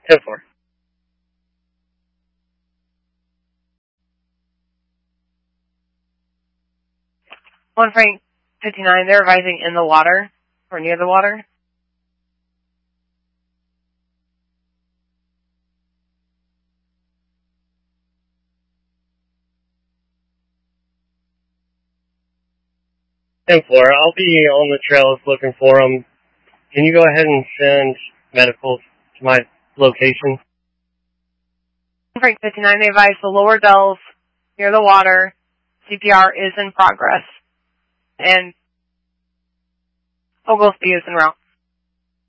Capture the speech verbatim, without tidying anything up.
ten four. One Frank fifty-nine, they're advising in the water, or near the water. ten four, I'll be on the trails looking for them. Can you go ahead and send medical to my location? One Frank fifty-nine, they advise the lower dells near the water. C P R is in progress. And Oglesby is en route.